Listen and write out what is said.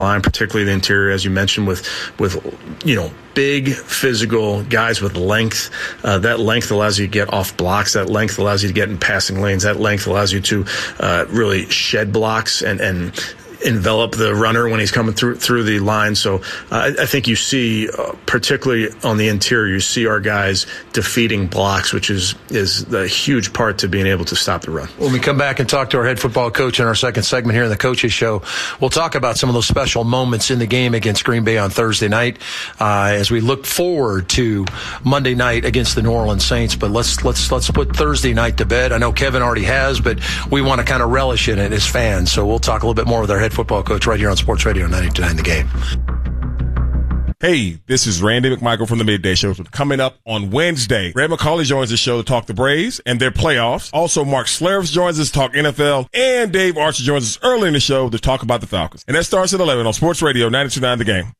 line, particularly the interior, as you mentioned, with big physical guys with length. That length allows you to get off blocks. That length allows you to get in passing lanes. That length allows you to really shed blocks and envelop the runner when he's coming through the line. So I think you see, particularly on the interior, you see our guys defeating blocks, which is the huge part to being able to stop the run. When we come back and talk to our head football coach in our second segment here in the Coaches Show, we'll talk about some of those special moments in the game against Green Bay on Thursday night as we look forward to Monday night against the New Orleans Saints. But let's put Thursday night to bed. I know Kevin already has, but we want to kind of relish in it as fans. So we'll talk a little bit more with our head football coach right here on Sports Radio 92.9 The Game. Hey, this is Randy McMichael from the Midday Show. Coming up on Wednesday, Red McCauley joins the show to talk the Braves and their playoffs. Also, Mark Slerves joins us to talk NFL, and Dave Archer joins us early in the show to talk about the Falcons. And that starts at 11 on Sports Radio 92.9 The Game.